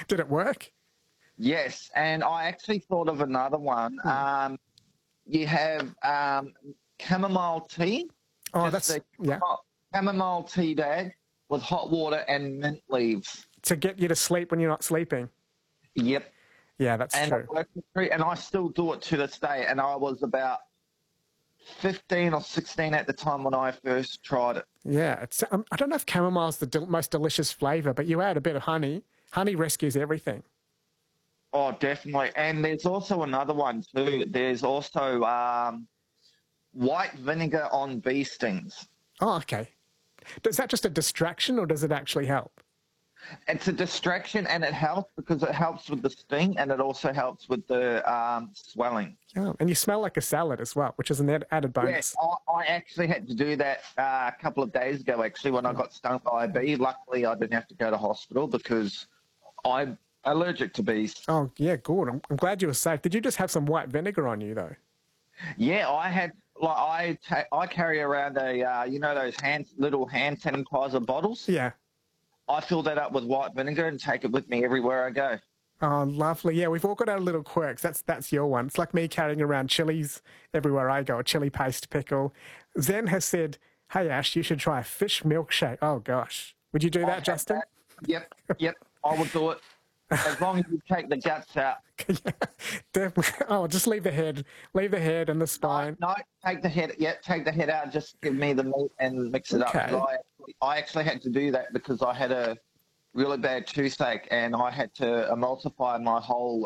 Did it work? Yes, and I actually thought of another one. You have chamomile tea, Oh, just a yeah. chamomile tea bag with hot water and mint leaves. To get you to sleep when you're not sleeping. Yep. Yeah, that's And true. I still do it to this day. And I was about 15 or 16 at the time when I first tried it. Yeah, I don't know if chamomile's the most delicious flavour, but you add a bit of honey. Honey rescues everything. Oh, definitely. And there's also another one too. There's also white vinegar on bee stings. Oh, okay. Is that just a distraction or does it actually help? It's a distraction, and it helps because it helps with the sting, and it also helps with the swelling. Oh, and you smell like a salad as well, which is an added bonus. Yes, I actually had to do that a couple of days ago, actually, when I got stung by a bee. Luckily, I didn't have to go to hospital because I'm allergic to bees. Oh, yeah, good. I'm glad you were safe. Did you just have some white vinegar on you, though? Yeah, I had, I carry around a, those little hand sanitizer bottles. Yeah. I fill that up with white vinegar and take it with me everywhere I go. Oh, lovely. Yeah, we've all got our little quirks. That's your one. It's like me carrying around chilies everywhere I go, a chili paste pickle. Zen has said, hey, Ash, you should try a fish milkshake. Oh, gosh. Would you do that, Justin? Yep, I will do it. As long as you take the guts out. Yeah, definitely. Oh, just leave the head and the spine. No, take the head. Yeah, take the head out. Just give me the meat and mix it up. I actually had to do that because I had a really bad toothache and I had to emulsify my whole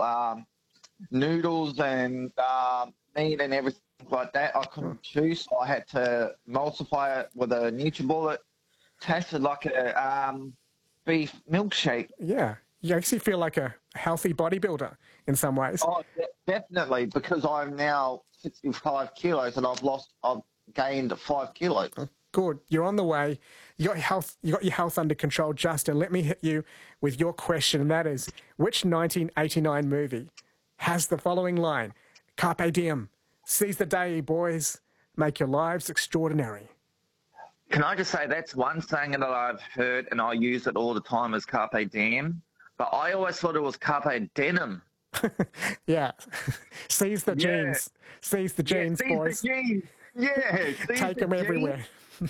noodles and meat and everything like that. I couldn't chew, so I had to emulsify it with a NutriBullet. Tasted like a beef milkshake. Yeah. You actually feel like a healthy bodybuilder in some ways. Oh, definitely, because I'm now 65 kilos and I've gained 5 kilos. Good. You're on the way. You got your health under control, Justin. Let me hit you with your question, and that is, which 1989 movie has the following line? Carpe diem. Seize the day, boys. Make your lives extraordinary. Can I just say that's one saying that I've heard and I use it all the time is carpe diem. But I always thought it was carpe denim. Yeah. Seize the jeans. Seize the jeans, boys. The jeans. Yeah. Take them everywhere.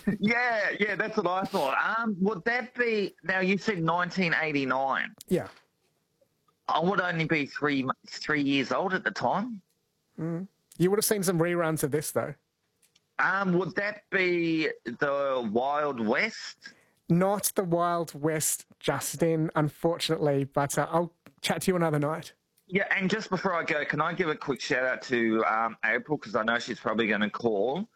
Yeah, that's what I thought. Would that be, now you said 1989. Yeah. I would only be 3 years old at the time. Mm. You would have seen some reruns of this, though. Would that be the Wild West? Not the Wild West, Justin, unfortunately, but I'll chat to you another night. Yeah, and just before I go, can I give a quick shout-out to April, because I know she's probably going to call.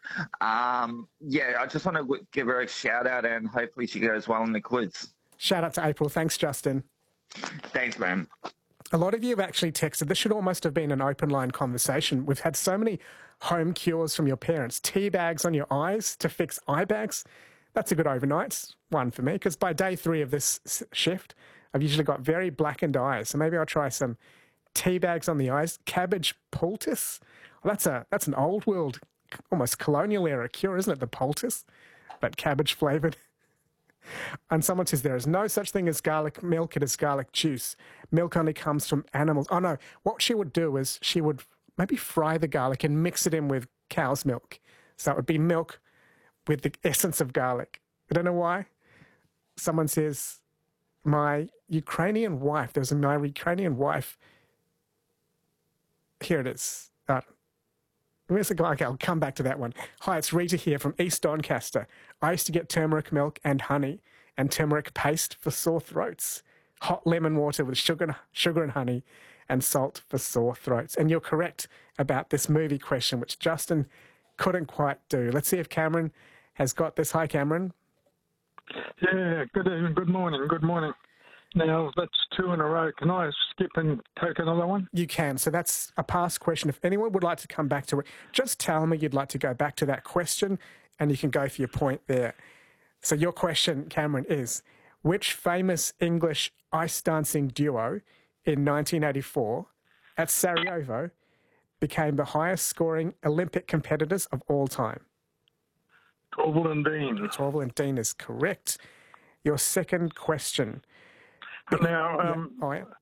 Yeah, I just want to give her a shout-out, and hopefully she goes well in the quiz. Shout out to April. Thanks, Justin. Thanks, man. A lot of you have actually texted. This should almost have been an open line conversation. We've had so many home cures from your parents. Tea bags on your eyes to fix eye bags. That's a good overnight one for me, because by day 3 of this shift, I've usually got very blackened eyes. So maybe I'll try some tea bags on the eyes. Cabbage poultice. Well, that's an old world, almost colonial era cure, isn't it? The poultice, but cabbage flavoured. And someone says there is no such thing as garlic milk, it is garlic juice. Milk only comes from animals. Oh, no. What she would do is she would maybe fry the garlic and mix it in with cow's milk. So it would be milk with the essence of garlic. I don't know why. Someone says, my Ukrainian wife, my Ukrainian wife. Here it is. Where's the guy? Okay, I'll come back to that one. Hi, it's Rita here from East Doncaster. I used to get turmeric milk and honey and turmeric paste for sore throats. Hot lemon water with sugar and honey and salt for sore throats. And you're correct about this movie question, which Justin couldn't quite do. Let's see if Cameron has got this. Hi, Cameron. Yeah, good evening, good morning. Now, that's 2 in a row. Can I skip and take another one? You can. So that's a past question. If anyone would like to come back to it, just tell me you'd like to go back to that question and you can go for your point there. So your question, Cameron, is which famous English ice dancing duo in 1984 at Sarajevo became the highest scoring Olympic competitors of all time? Torval and Dean. Torval and Dean is correct. Your second question. Now,